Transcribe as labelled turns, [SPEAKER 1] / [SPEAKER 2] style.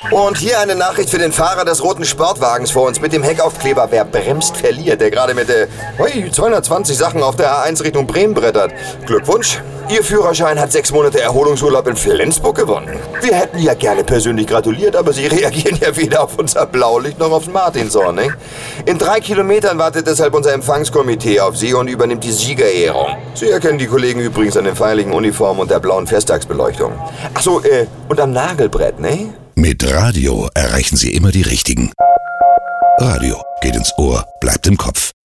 [SPEAKER 1] Und hier eine Nachricht für den Fahrer des roten Sportwagens vor uns mit dem Heckaufkleber. Wer bremst, verliert. Der gerade mit 220 Sachen auf der A1 Richtung Bremen brettert. Glückwunsch. Ihr Führerschein hat 6 Monate Erholungsurlaub in Flensburg gewonnen. Wir hätten ja gerne persönlich gratuliert, aber Sie reagieren ja weder auf unser Blaulicht noch aufs Martinshorn, ne? In 3 Kilometern wartet deshalb unser Empfangskomitee auf Sie und übernimmt die Siegerehrung. Sie erkennen die Kollegen übrigens an den feierlichen Uniformen und der blauen Festtagsbeleuchtung. Ach so, und am Nagelbrett, ne?
[SPEAKER 2] Mit Radio erreichen Sie immer die Richtigen. Radio geht ins Ohr, bleibt im Kopf.